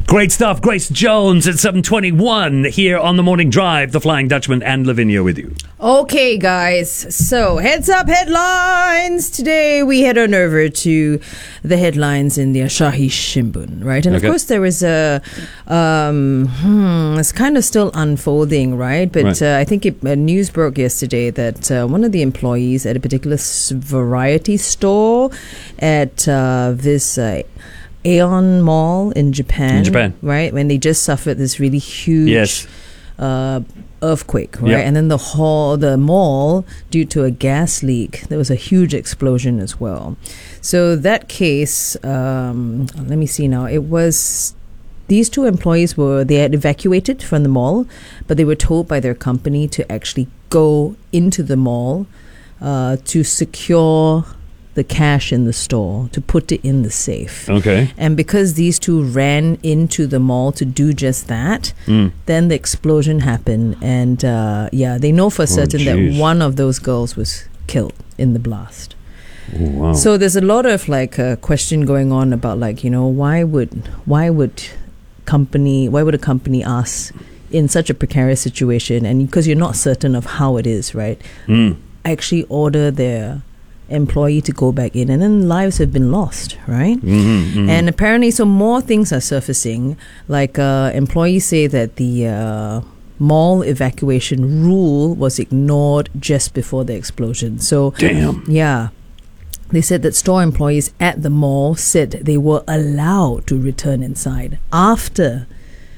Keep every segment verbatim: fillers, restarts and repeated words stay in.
Great stuff. Grace Jones at seven twenty-one here on The Morning Drive. The Flying Dutchman and Lavinia with you. Okay, guys. So, heads up headlines. Today we head on over to the headlines in the Asahi Shimbun, right? And Okay. of course there is a, um, hmm, it's kind of still unfolding, right? But Right. Uh, I think it, uh, news broke yesterday that uh, one of the employees at a particular s- variety store at uh, this uh, Aeon Mall in Japan, In Japan. right? When they just suffered this really huge Yes. uh, earthquake, right? Yep. And then the hall, the mall, due to a gas leak, there was a huge explosion as well. So that case, um, let me see now. It was these two employees were they had evacuated from the mall, but they were told by their company to actually go into the mall uh, to secure the cash in the store, to put it in the safe. Okay. And because these two ran into the mall to do just that, Mm. then the explosion happened. And uh, yeah, they know for certain that jeez. one of those girls was killed in the blast. Oh, wow. So there's a lot of like a question going on about like, you know, why would why would company why would a company ask in such a precarious situation, and because you're not certain of how it is, right? Mm. Actually order their employee to go back in, and then lives have been lost, right? Mhm, mhm. And apparently, so more things are surfacing. Like uh, employees say that the uh, mall evacuation rule was ignored just before the explosion. So, Damn. yeah. They said that store employees at the mall said they were allowed to return inside after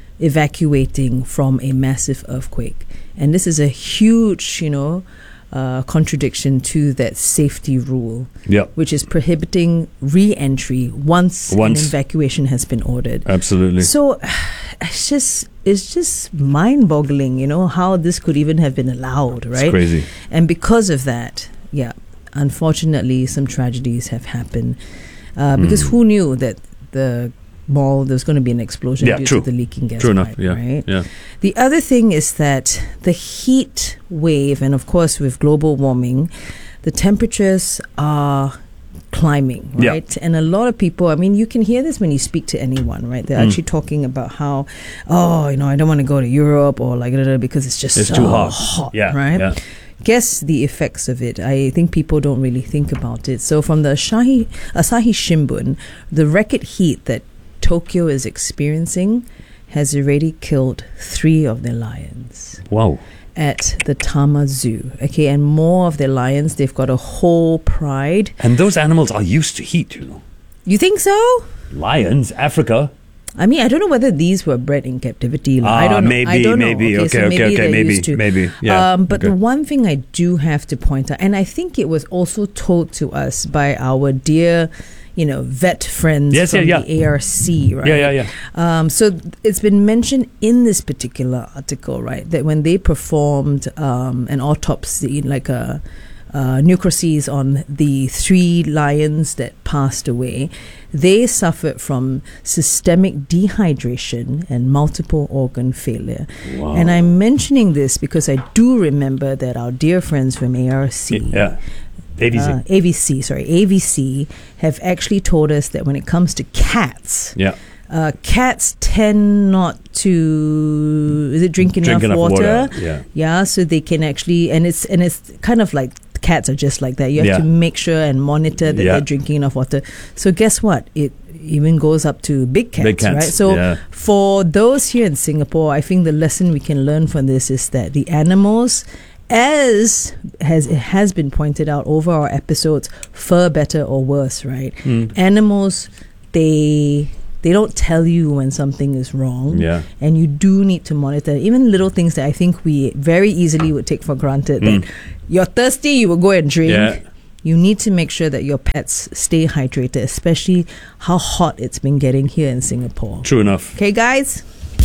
evacuating from a massive earthquake. And this is a huge, you know, uh, contradiction to that safety rule, Yep. which is prohibiting re-entry once, Once. an evacuation has been ordered. Absolutely. So it's just it's just mind-boggling, you know, how this could even have been allowed, right? It's crazy. And because of that, yeah, unfortunately, some tragedies have happened. Uh, because Mm. who knew that the mall, there's going to be an explosion Yeah, due true. to the leaking gas True enough. pipe, Yeah. right? Yeah. The other thing is that the heat wave, and of course with global warming, the temperatures are climbing, Yeah. right? And a lot of people, I mean, you can hear this when you speak to anyone, right? They're Mm. actually talking about how, oh, you know, I don't want to go to Europe or like because it's just It's so too hot. Yeah. right? Yeah. Guess the effects of it. I think people don't really think about it. So from the Asahi, Asahi Shimbun, the record heat that Tokyo is experiencing has already killed three of their lions Wow. at the Tama Zoo. Okay, and more of their lions, they've got a whole pride. And those animals are used to heat, you know. You think so? Lions, Africa. I mean, I don't know whether these were bred in captivity. Like, I Ah, don't know. maybe, I don't maybe. know. Okay, so okay, maybe okay, they're maybe, used to. maybe, yeah, Um, but okay. the one thing I do have to point out, and I think it was also told to us by our dear, you know, vet friends Yes, from yeah, yeah. the A R C, right? Yeah, yeah, yeah. Um, so th- it's been mentioned in this particular article, right, that when they performed um, an autopsy, like a uh, necropsies on the three lions that passed away, they suffered from systemic dehydration and multiple organ failure. Wow. And I'm mentioning this because I do remember that our dear friends from A R C, Yeah. A V C. uh, A V C, sorry, A V C, have actually told us that when it comes to cats, yeah. uh, cats tend not to is it drink enough, Drink enough water? water, yeah. Yeah, so they can actually, and it's and it's kind of like cats are just like that. You have Yeah. to make sure and monitor that Yeah. they're drinking enough water. So guess what? It even goes up to big cats, Big cats, right? So yeah. for those here in Singapore, I think the lesson we can learn from this is that the animals, as has it has been pointed out over our episodes, for better or worse, right? Mm. Animals, they they don't tell you when something is wrong, Yeah. and you do need to monitor even little things that I think we very easily would take for granted. Mm. That you're thirsty, you will go and drink. Yeah. You need to make sure that your pets stay hydrated, especially how hot it's been getting here in Singapore. True enough. Okay, guys.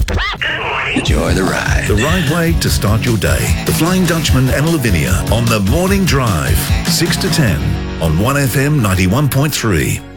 Enjoy the ride. The right way to start your day. The Flying Dutchman and Lavinia on the Morning Drive, six to ten on one F M ninety-one point three.